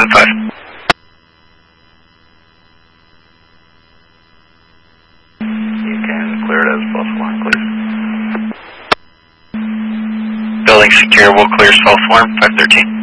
5. You can clear it as +1, please. Building secure, we'll clear self-form, 513.